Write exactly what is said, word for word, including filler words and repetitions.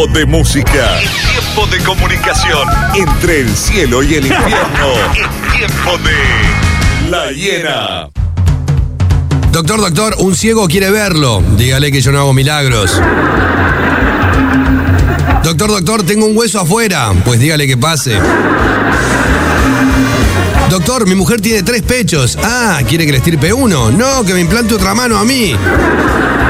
De música, tiempo de comunicación entre el cielo y el infierno. Es tiempo de La Hiena. Doctor, doctor, un ciego quiere verlo. Dígale que yo no hago milagros. Doctor, doctor, tengo un hueso afuera. Pues dígale que pase. Doctor, mi mujer tiene tres pechos. Ah, ¿quiere que le estirpe uno? No, que me implante otra mano a mí.